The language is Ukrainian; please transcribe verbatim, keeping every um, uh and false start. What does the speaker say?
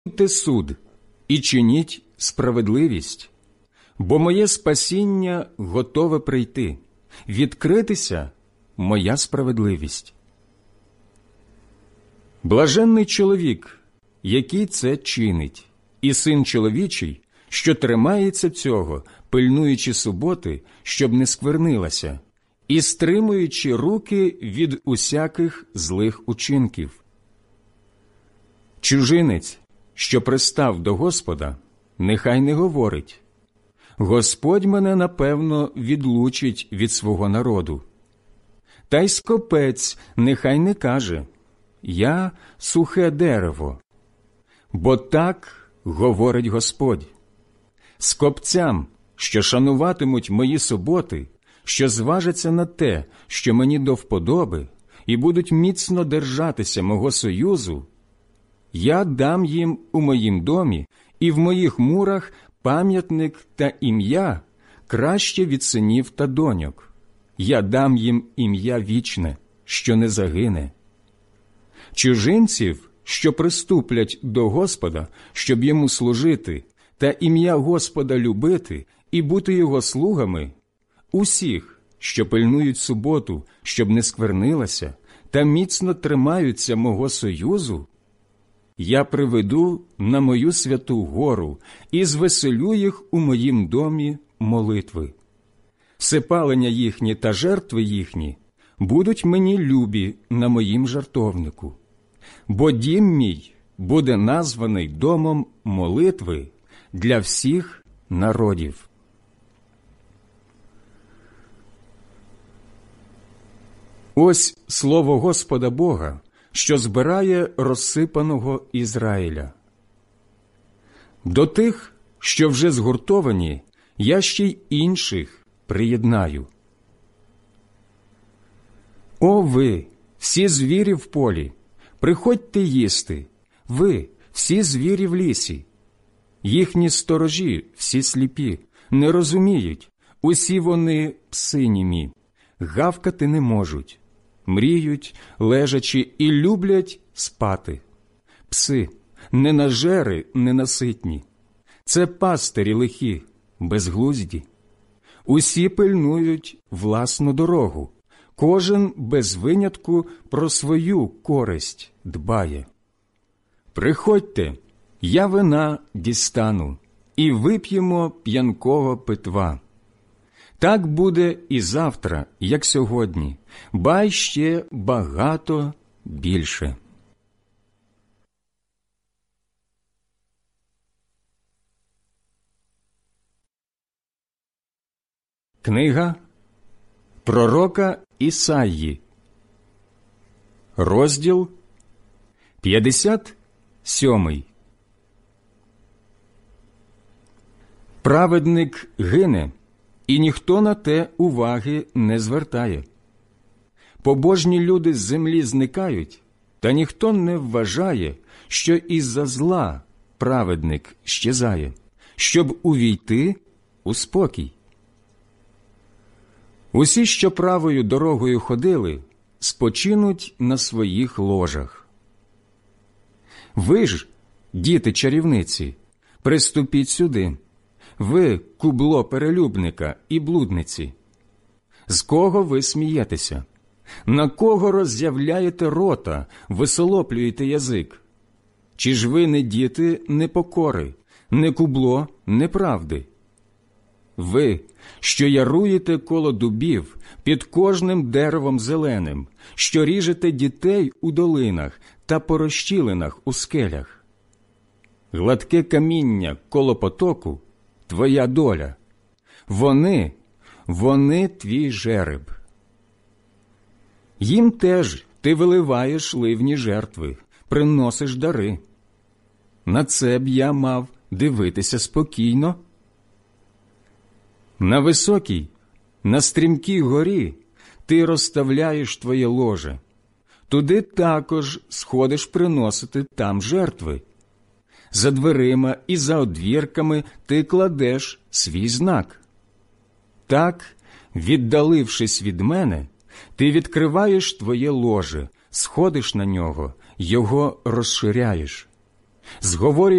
Те суд і чиніть справедливість, бо моє спасіння готове прийти, відкритися моя справедливість. Блаженний чоловік, який це чинить, і син чоловічий, що тримається цього, пильнуючи суботи, щоб не сквернилася, і стримуючи руки від усяких злих учинків. Чужинець, що пристав до Господа, нехай не говорить: Господь мене, напевно, відлучить від свого народу. Та й скопець нехай не каже: я сухе дерево. Бо так говорить Господь: скопцям, що шануватимуть мої суботи, що зважаться на те, що мені до вподоби, і будуть міцно держатися мого союзу, я дам їм у моїм домі і в моїх мурах пам'ятник та ім'я краще від синів та доньок. Я дам їм ім'я вічне, що не загине. Чужинців, що приступлять до Господа, щоб йому служити, та ім'я Господа любити і бути його слугами, усіх, що пильнують суботу, щоб не сквернилася, та міцно тримаються мого союзу, я приведу на мою святу гору і звеселю їх у моїм домі молитви. Всепалення їхні та жертви їхні будуть мені любі на моїм жертовнику. Бо дім мій буде названий домом молитви для всіх народів. Ось слово Господа Бога, що збирає розсипаного Ізраїля. До тих, що вже згуртовані, я ще й інших приєднаю. О ви, всі звірі в полі, приходьте їсти, ви, всі звірі в лісі. Їхні сторожі, всі сліпі, не розуміють, усі вони пси німі, гавкати не можуть, мріють, лежачи, і люблять спати. Пси, ненажери, ненаситні, це пастирі лихі, безглузді. Усі пильнують власну дорогу, кожен без винятку про свою користь дбає. Приходьте, я вина дістану, і вип'ємо п'янкого питва. Так буде і завтра, як сьогодні, ба й ще багато більше. Книга пророка Ісаї, розділ п'ятдесят сьомий. Праведник гине, і ніхто на те уваги не звертає. Побожні люди з землі зникають, та ніхто не вважає, що із-за зла праведник щезає, щоб увійти у спокій. Усі, що правою дорогою ходили, спочинуть на своїх ложах. Ви ж, діти чарівниці, приступіть сюди, ви, кубло перелюбника і блудниці. З кого ви смієтеся? На кого роззявляєте рота, висолоплюєте язик? Чи ж ви не діти непокори, не кубло неправди? Ви, що яруєте коло дубів, під кожним деревом зеленим, що ріжете дітей у долинах та по розщілинах у скелях. Гладке каміння коло потоку – твоя доля. Вони, вони твій жереб. Їм теж ти виливаєш ливні жертви, приносиш дари. На це б я мав дивитися спокійно? На високій, на стрімкій горі ти розставляєш твоє ложе. Туди також сходиш приносити там жертви. За дверима і за одвірками ти кладеш свій знак. Так, віддалившись від мене, ти відкриваєш твоє ложе, сходиш на нього, його розширяєш. зговорює